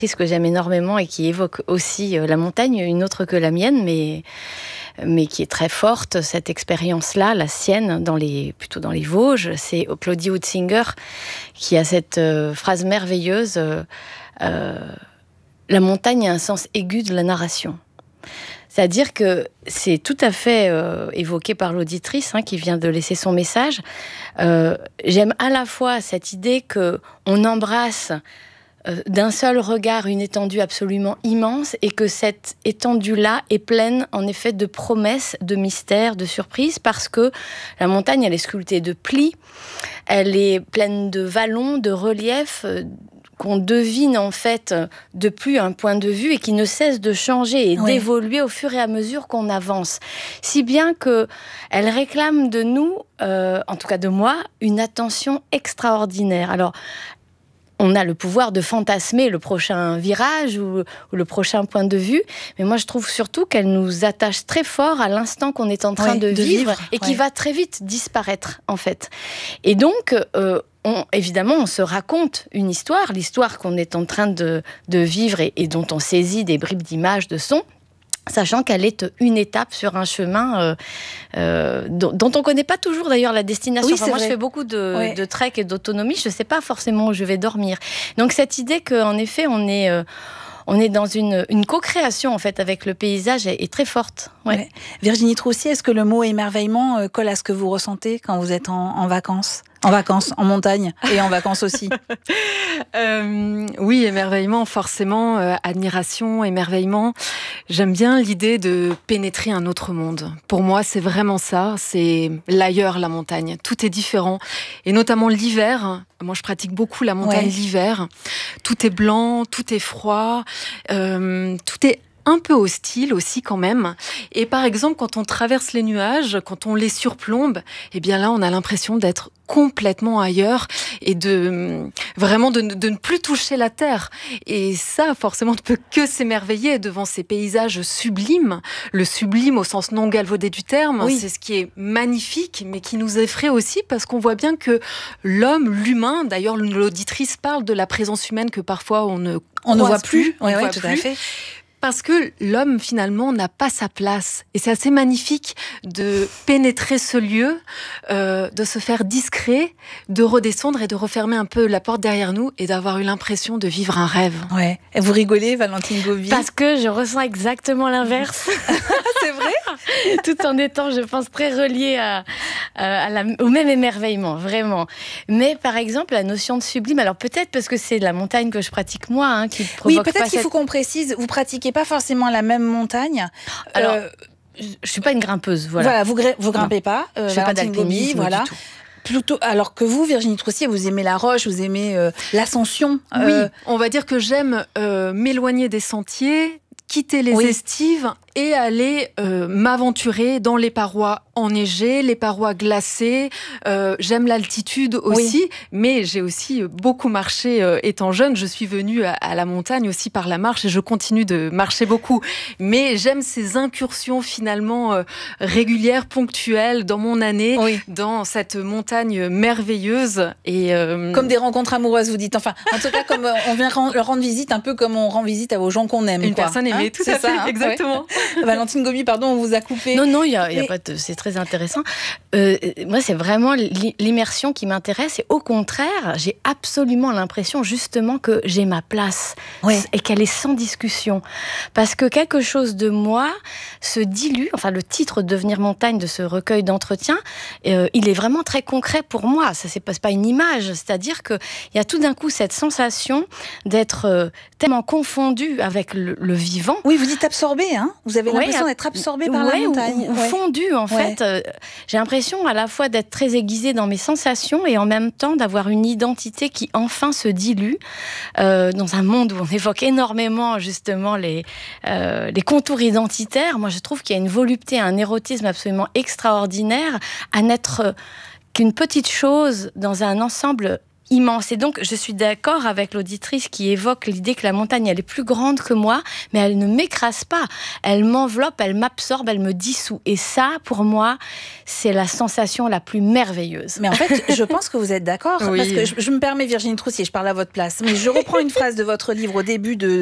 que j'aime énormément et qui évoque aussi la montagne, une autre que la mienne, mais qui est très forte, cette expérience-là, la sienne, plutôt dans les Vosges. C'est Claudie Hutzinger qui a cette phrase merveilleuse la montagne a un sens aigu de la narration. C'est-à-dire que c'est tout à fait évoqué par l'auditrice qui vient de laisser son message. J'aime à la fois cette idée qu'on embrasse d'un seul regard une étendue absolument immense et que cette étendue-là est pleine en effet de promesses, de mystères, de surprises, parce que la montagne, elle est sculptée de plis, elle est pleine de vallons, de reliefs, qu'on devine en fait depuis un point de vue et qui ne cesse de changer et d'évoluer au fur et à mesure qu'on avance. Si bien qu'elle réclame de nous, en tout cas de moi, une attention extraordinaire. Alors, on a le pouvoir de fantasmer le prochain virage ou le prochain point de vue, mais moi je trouve surtout qu'elle nous attache très fort à l'instant qu'on est en train de vivre et qui va très vite disparaître en fait. Et donc, évidemment, on se raconte une histoire, l'histoire qu'on est en train de vivre et dont on saisit des bribes d'images, de sons, sachant qu'elle est une étape sur un chemin dont on ne connaît pas toujours d'ailleurs la destination. Oui, moi, je fais beaucoup de trek et d'autonomie, je ne sais pas forcément où je vais dormir. Donc cette idée qu'en effet, on est dans une co-création en fait avec le paysage est très forte. Ouais. Virginie Troussier, est-ce que le mot émerveillement colle à ce que vous ressentez quand vous êtes en vacances ? En vacances, en montagne et en vacances aussi. Oui, émerveillement, forcément, admiration, émerveillement. J'aime bien l'idée de pénétrer un autre monde. Pour moi, c'est vraiment ça, c'est l'ailleurs, la montagne. Tout est différent. Et notamment l'hiver. Moi, je pratique beaucoup la montagne l'hiver. Tout est blanc, tout est froid, tout est un peu hostile aussi quand même. Et par exemple, quand on traverse les nuages, quand on les surplombe, eh bien là, on a l'impression d'être complètement ailleurs et vraiment de ne plus toucher la terre. Et ça, forcément, on ne peut que s'émerveiller devant ces paysages sublimes. Le sublime au sens non galvaudé du terme, c'est ce qui est magnifique, mais qui nous effraie aussi parce qu'on voit bien que l'humain, d'ailleurs, l'auditrice parle de la présence humaine que parfois on ne voit plus. Oui, tout à fait. Parce que l'homme, finalement, n'a pas sa place. Et c'est assez magnifique de pénétrer ce lieu, de se faire discret, de redescendre et de refermer un peu la porte derrière nous et d'avoir eu l'impression de vivre un rêve. Ouais. Et vous rigolez, Valentine Gobi ? Parce que je ressens exactement l'inverse. C'est vrai ? Tout en étant, je pense, très reliée au même émerveillement, vraiment. Mais par exemple, la notion de sublime, alors peut-être parce que c'est la montagne que je pratique moi, qui provoque. Oui, peut-être qu'il faut qu'on précise, vous pratiquez pas forcément la même montagne. Alors, je suis pas une grimpeuse, voilà. Voilà, vous grimpez pas. Je fais pas d'alpinisme, voilà. Du tout. Plutôt, alors que vous, Virginie Troussier, vous aimez la roche, vous aimez l'ascension. Oui, on va dire que j'aime m'éloigner des sentiers, quitter les estives et aller m'aventurer dans les parois enneigées, les parois glacées. J'aime l'altitude aussi, mais j'ai aussi beaucoup marché étant jeune. Je suis venue à la montagne aussi par la marche et je continue de marcher beaucoup. Mais j'aime ces incursions finalement régulières, ponctuelles dans mon année, dans cette montagne merveilleuse. Et, comme des rencontres amoureuses, vous dites. Enfin, en tout cas, comme on vient leur rendre visite, un peu comme on rend visite aux gens qu'on aime. Une personne aimée, tout à fait, exactement. Valentine Gobi, pardon, on vous a coupé. Non, il y a pas de... C'est très intéressant. Moi, c'est vraiment l'immersion qui m'intéresse. Et au contraire, j'ai absolument l'impression, justement, que j'ai ma place. Et qu'elle est sans discussion. Parce que quelque chose de moi se dilue. Enfin, le titre « Devenir montagne » de ce recueil d'entretiens, il est vraiment très concret pour moi. Ça, c'est pas une image. C'est-à-dire qu'il y a tout d'un coup cette sensation d'être tellement confondue avec le vivant. Oui, vous dites absorbé, hein ? Vous avez l'impression d'être absorbé par la montagne. Ou fondu, en fait. J'ai l'impression à la fois d'être très aiguisée dans mes sensations et en même temps d'avoir une identité qui enfin se dilue dans un monde où on évoque énormément justement les contours identitaires. Moi, je trouve qu'il y a une volupté, un érotisme absolument extraordinaire à n'être qu'une petite chose dans un ensemble immense. Et donc, je suis d'accord avec l'auditrice qui évoque l'idée que la montagne, elle est plus grande que moi, mais elle ne m'écrase pas. Elle m'enveloppe, elle m'absorbe, elle me dissout. Et ça, pour moi, c'est la sensation la plus merveilleuse. Mais en fait, je pense que vous êtes d'accord, Oui. parce que je me permets, Virginie Troussier, je parle à votre place, mais je reprends une phrase de votre livre au début de